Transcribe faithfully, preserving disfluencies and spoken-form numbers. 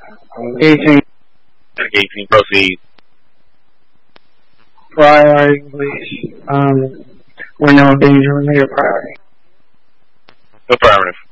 Engaging. Engaging, proceed. Priority, please. Um, we're no danger, we made a priority. Affirmative.